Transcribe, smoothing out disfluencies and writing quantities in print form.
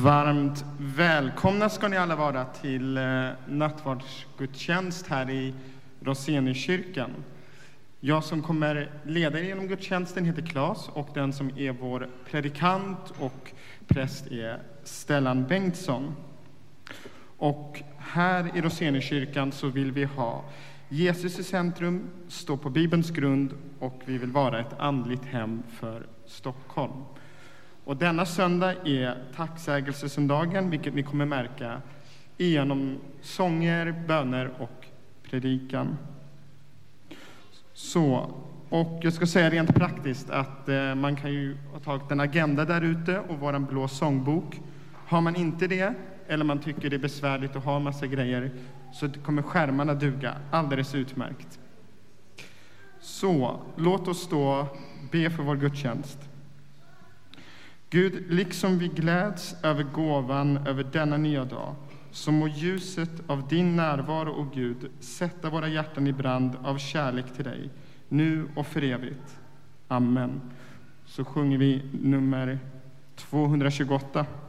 Varmt välkomna ska ni alla vara till nattvardsgudstjänst här i Rosenekyrkan. Jag som kommer leda er genom gudstjänsten heter Claes och den som är vår predikant och präst är Stellan Bengtsson. Och här i Rosenekyrkan så vill vi ha Jesus i centrum, stå på Bibelns grund och vi vill vara ett andligt hem för Stockholm. Och denna söndag är tacksägelsesöndagen, vilket ni kommer märka genom sånger, böner och predikan. Så, och jag ska säga rent praktiskt att man kan ju ha tagit en agenda där ute och vara en blå sångbok. Har man inte det, eller man tycker det är besvärligt att ha en massa grejer, så kommer skärmarna duga alldeles utmärkt. Så, låt oss då be för vår gudstjänst. Gud, liksom vi gläds över gåvan över denna nya dag, så må ljuset av din närvaro, och Gud, sätta våra hjärtan i brand av kärlek till dig, nu och för evigt. Amen. Så sjunger vi nummer 228.